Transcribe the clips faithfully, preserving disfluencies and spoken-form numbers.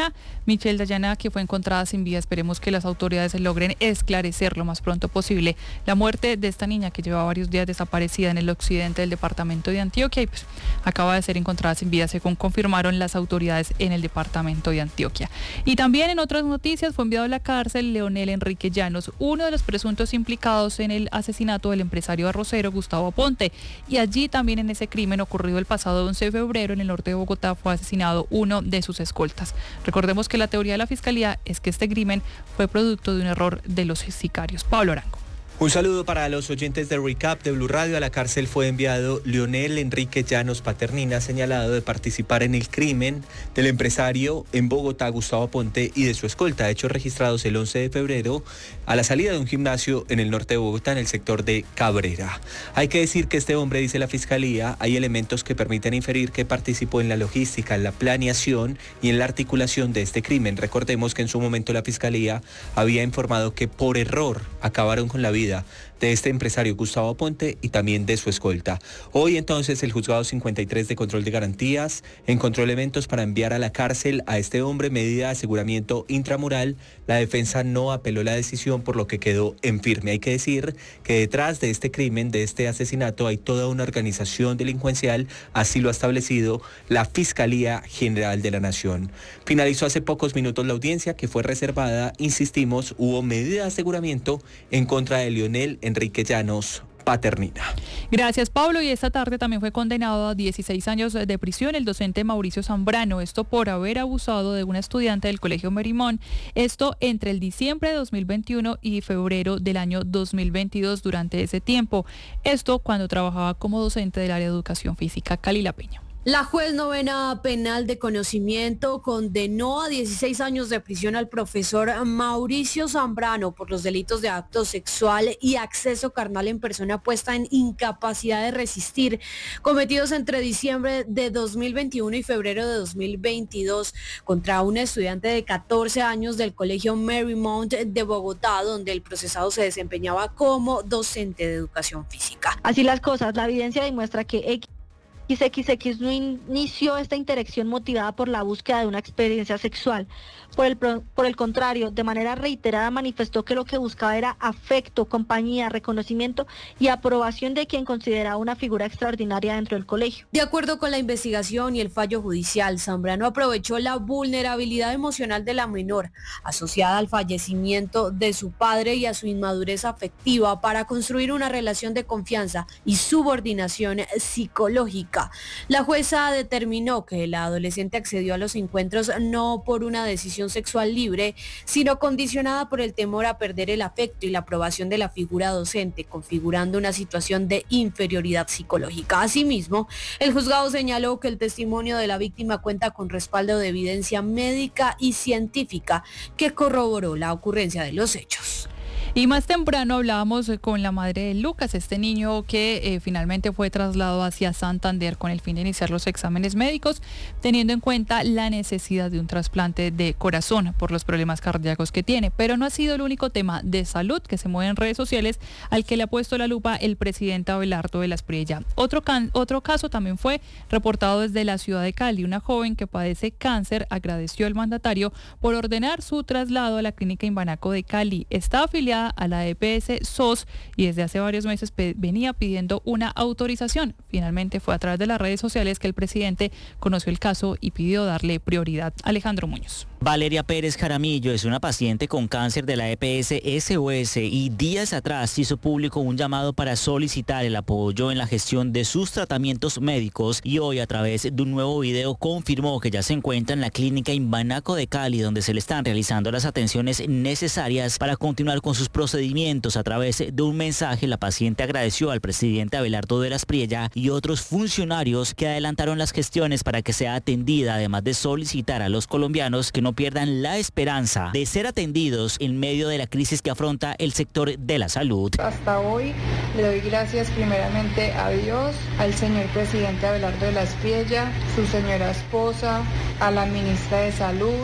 Paternina. Michelle Dayana, que fue encontrada sin vida. Esperemos que las autoridades logren esclarecer lo más pronto posible la muerte de esta niña que lleva varios días desaparecida en el occidente del departamento de Antioquia y pues acaba de ser encontrada sin vida, según confirmaron las autoridades en el departamento de Antioquia. Y también en otras noticias fue enviado a la cárcel Leonel Enrique Llanos, uno de los presuntos implicados en el asesinato del empresario arrocero Gustavo Aponte. Y allí también en ese crimen ocurrido el pasado once de febrero en el norte de Bogotá fue asesinado uno de sus escoltas. Recordemos que la teoría de la fiscalía es que este crimen fue producto de un error de los sicarios. Pablo Arango. Un saludo para los oyentes de Recap de Blue Radio. A la cárcel fue enviado Leonel Enrique Llanos Paternina, señalado de participar en el crimen del empresario en Bogotá, Gustavo Aponte, y de su escolta, hechos registrados el once de febrero a la salida de un gimnasio en el norte de Bogotá, en el sector de Cabrera. Hay que decir que este hombre, dice la fiscalía, hay elementos que permiten inferir que participó en la logística, en la planeación y en la articulación de este crimen. Recordemos que en su momento la fiscalía había informado que por error acabaron con la vida de este empresario Gustavo Aponte y también de su escolta. Hoy entonces el juzgado cincuenta y tres de control de garantías encontró elementos para enviar a la cárcel a este hombre, medida de aseguramiento intramural. La defensa no apeló la decisión, por lo que quedó en firme. Hay que decir que detrás de este crimen, de este asesinato, hay toda una organización delincuencial, así lo ha establecido la Fiscalía General de la Nación. Finalizó hace pocos minutos la audiencia, que fue reservada, insistimos, hubo medida de aseguramiento en contra de Leonel Enrique Llanos Paternina. Gracias, Pablo. Y esta tarde también fue condenado a dieciséis años de prisión el docente Mauricio Zambrano, esto por haber abusado de una estudiante del Colegio Marymount, esto entre el diciembre de dos mil veintiuno y febrero del año dos mil veintidós. Durante ese tiempo, esto cuando trabajaba como docente del área de educación física. Calila Peña. La juez novena penal de conocimiento condenó a dieciséis años de prisión al profesor Mauricio Zambrano por los delitos de acto sexual y acceso carnal en persona puesta en incapacidad de resistir, cometidos entre diciembre de dos mil veintiuno y febrero de dos mil veintidós contra una estudiante de catorce años del Colegio Marymount de Bogotá, donde el procesado se desempeñaba como docente de educación física. Así las cosas, la evidencia demuestra que X X X no inició esta interacción motivada por la búsqueda de una experiencia sexual. Por el, por el contrario, de manera reiterada manifestó que lo que buscaba era afecto, compañía, reconocimiento y aprobación de quien consideraba una figura extraordinaria dentro del colegio. De acuerdo con la investigación y el fallo judicial, Zambrano aprovechó la vulnerabilidad emocional de la menor, asociada al fallecimiento de su padre y a su inmadurez afectiva, para construir una relación de confianza y subordinación psicológica. La jueza determinó que la adolescente accedió a los encuentros no por una decisión sexual libre, sino condicionada por el temor a perder el afecto y la aprobación de la figura docente, configurando una situación de inferioridad psicológica. Asimismo, el juzgado señaló que el testimonio de la víctima cuenta con respaldo de evidencia médica y científica que corroboró la ocurrencia de los hechos. Y más temprano hablábamos con la madre de Lucas, este niño que eh, finalmente fue trasladado hacia Santander con el fin de iniciar los exámenes médicos, teniendo en cuenta la necesidad de un trasplante de corazón por los problemas cardíacos que tiene. Pero no ha sido el único tema de salud que se mueve en redes sociales al que le ha puesto la lupa el presidente Abelardo de la Espriella. Otro, can, otro caso también fue reportado desde la ciudad de Cali. Una joven que padece cáncer agradeció al mandatario por ordenar su traslado a la clínica Imbanaco de Cali. Está afiliada a la E P S S O S y desde hace varios meses pe- venía pidiendo una autorización. Finalmente fue a través de las redes sociales que el presidente conoció el caso y pidió darle prioridad. Alejandro Muñoz. Valeria Pérez Jaramillo es una paciente con cáncer de la E P S S O S y días atrás hizo público un llamado para solicitar el apoyo en la gestión de sus tratamientos médicos, y hoy a través de un nuevo video confirmó que ya se encuentra en la clínica Imbanaco de Cali, donde se le están realizando las atenciones necesarias para continuar con sus procedimientos. A través de un mensaje, la paciente agradeció al presidente Abelardo de la Espriella y otros funcionarios que adelantaron las gestiones para que sea atendida, además de solicitar a los colombianos que no pierdan la esperanza de ser atendidos en medio de la crisis que afronta el sector de la salud. Hasta hoy le doy gracias primeramente a Dios, al señor presidente Abelardo de la Espriella, su señora esposa, a la ministra de Salud,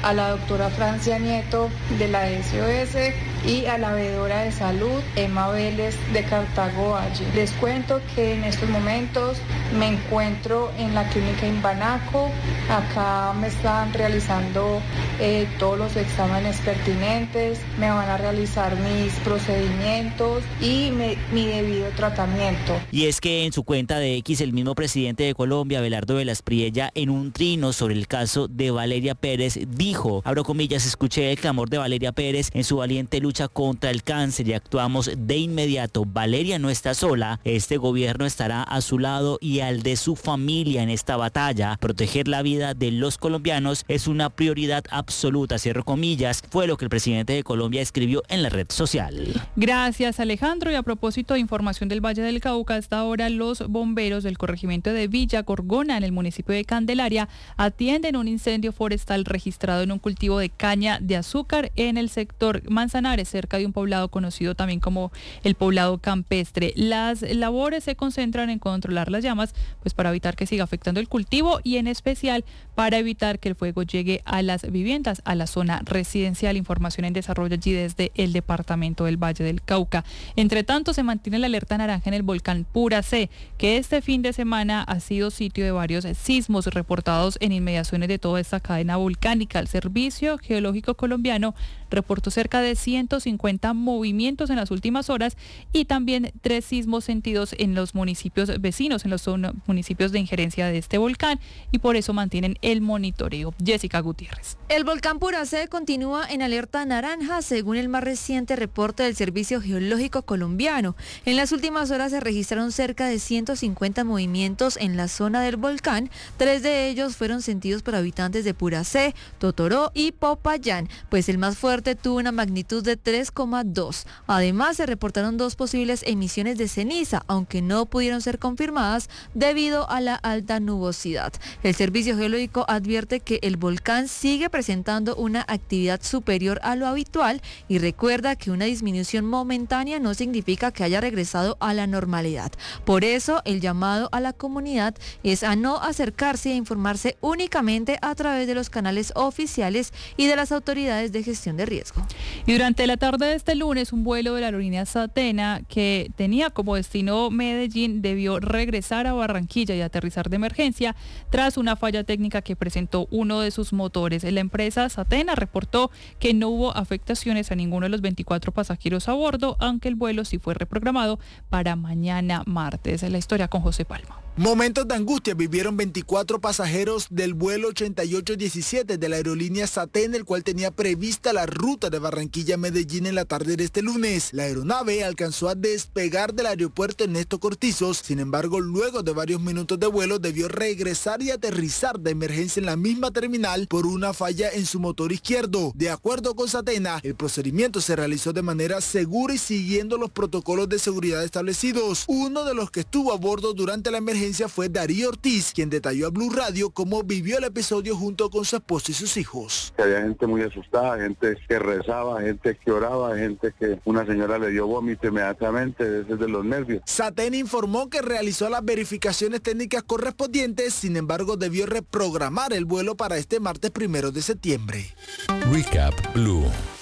a la doctora Francia Nieto de la S O S y a la veedora de salud Emma Vélez de Cartago Valle. Les cuento que en estos momentos me encuentro en la clínica Imbanaco. Acá me están realizando eh, todos los exámenes pertinentes, me van a realizar mis procedimientos y me, mi debido tratamiento. Y es que en su cuenta de X, el mismo presidente de Colombia, Abelardo Velas Priella, en un trino sobre el caso de Valeria Pérez, dijo, abro comillas, escuché el clamor de Valeria Pérez en su valiente lucha contra el cáncer y actuamos de inmediato. Valeria no está sola, este gobierno estará a su lado y al de su familia en esta batalla. Proteger la vida de los colombianos es una prioridad absoluta, cierro comillas, fue lo que el presidente de Colombia escribió en la red social. Gracias, Alejandro. Y a propósito de información del Valle del Cauca, hasta ahora los bomberos del corregimiento de Villa Gorgona, en el municipio de Candelaria, atienden un incendio forestal registrado en un cultivo de caña de azúcar en el sector Manzanares, cerca de un poblado conocido también como el poblado campestre. Las labores se concentran en controlar las llamas, pues para evitar que siga afectando el cultivo y en especial para evitar que el fuego llegue a las viviendas, a la zona residencial. Información en desarrollo allí desde el departamento del Valle del Cauca. Entre tanto, se mantiene la alerta naranja en el volcán Puracé, que este fin de semana ha sido sitio de varios sismos reportados en inmediaciones de toda esta cadena volcánica. El Servicio Geológico Colombiano reportó cerca de ciento cincuenta movimientos en las últimas horas y también tres sismos sentidos en los municipios vecinos, en los municipios de injerencia de este volcán, y por eso mantienen el monitoreo. Jessica Gutiérrez. El volcán Puracé continúa en alerta naranja según el más reciente reporte del Servicio Geológico Colombiano. En las últimas horas se registraron cerca de ciento cincuenta movimientos en la zona del volcán. Tres de ellos fueron sentidos por habitantes de Puracé, Totoró y Popayán, pues el más fuerte tuvo una magnitud de tres coma dos. Además, se reportaron dos posibles emisiones de ceniza, aunque no pudieron ser confirmadas debido a la alta nubosidad. El Servicio Geológico advierte que el volcán sigue presentando una actividad superior a lo habitual y recuerda que una disminución momentánea no significa que haya regresado a la normalidad. Por eso, el llamado a la comunidad es a no acercarse y a informarse únicamente a través de los canales oficiales y de las autoridades de gestión de riesgo. Y durante la tarde de este lunes, un vuelo de la aerolínea Satena que tenía como destino Medellín debió regresar a Barranquilla y aterrizar de emergencia tras una falla técnica que presentó uno de sus motores. La empresa Satena reportó que no hubo afectaciones a ninguno de los veinticuatro pasajeros a bordo, aunque el vuelo sí fue reprogramado para mañana martes. La historia con José Palma. Momentos de angustia vivieron veinticuatro pasajeros del vuelo ochenta y ocho diecisiete de la aerolínea Satena, el cual tenía prevista la ruta de Barranquilla a Medellín en la tarde de este lunes. La aeronave alcanzó a despegar del aeropuerto Ernesto Cortizos, sin embargo, luego de varios minutos de vuelo debió regresar y aterrizar de emergencia en la misma terminal por una falla en su motor izquierdo. De acuerdo con Satena, el procedimiento se realizó de manera segura y siguiendo los protocolos de seguridad establecidos. Uno de los que estuvo a bordo durante la emergencia fue Darío Ortiz, quien detalló a Blue Radio cómo vivió el episodio junto con su esposa y sus hijos. Había gente muy asustada, gente que rezaba, gente que oraba, gente que una señora le dio vómito inmediatamente desde los nervios. Satena informó que realizó las verificaciones técnicas correspondientes, sin embargo debió reprogramar el vuelo para este martes primero de septiembre. Recap Blue.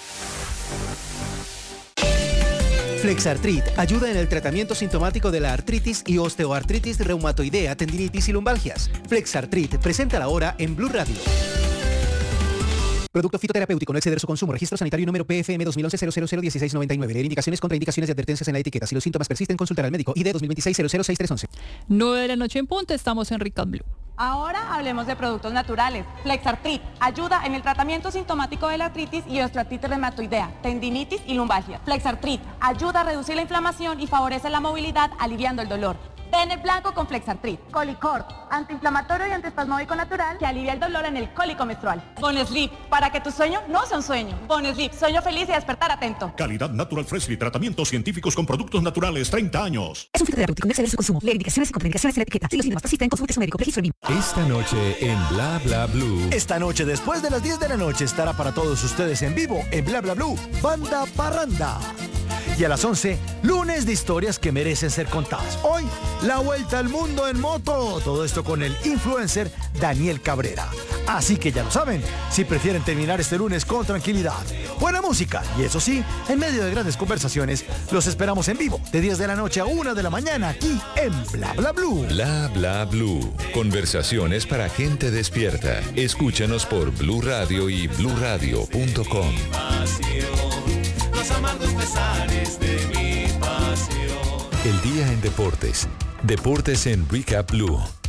Flexartrit ayuda en el tratamiento sintomático de la artritis y osteoartritis reumatoidea, tendinitis y lumbalgias. Flexartrit, presenta la hora en Blue Radio. Producto fitoterapéutico, no exceder su consumo. Registro sanitario número P F M dos mil once cero cero cero dieciséis noventa y nueve. Leer indicaciones, contraindicaciones y advertencias en la etiqueta. Si los síntomas persisten, consultar al médico. I D dos mil veintiséis cero cero seis tres once. nueve de la noche en punto, estamos en Recap Blue. Ahora hablemos de productos naturales. Flexartrit ayuda en el tratamiento sintomático de la artritis y osteoartritis reumatoidea, tendinitis y lumbalgia. Flexartrit ayuda a reducir la inflamación y favorece la movilidad, aliviando el dolor. Tener blanco con Flexartrit. Colicort, antiinflamatorio y antiespasmódico natural que alivia el dolor en el cólico menstrual. Bonesleep, para que tu sueño no sea un sueño. Bonesleep, sueño feliz y despertar atento. Calidad Natural Freshly, tratamientos científicos con productos naturales, treinta años. Es un fitoterapéutico, no exceder su consumo. Leer indicaciones y contraindicaciones en la etiqueta. Si los síntomas persisten, consulte a su médico. Registro en I M. Esta noche en Bla Bla Blue. Esta noche, después de las diez de la noche, estará para todos ustedes en vivo en Bla Bla Blue, Banda Parranda. Y a las once, lunes de historias que merecen ser contadas. Hoy, la vuelta al mundo en moto. Todo esto con el influencer Daniel Cabrera. Así que ya lo saben, si prefieren terminar este lunes con tranquilidad, buena música y eso sí, en medio de grandes conversaciones, los esperamos en vivo de diez de la noche a una de la mañana aquí en Bla Bla Blue. Bla Bla Blue. Conversaciones para gente despierta. Escúchanos por Blue Radio y blue radio punto com. Los amargos pesares de mi pasión. El día en deportes. Deportes en Recap Blue.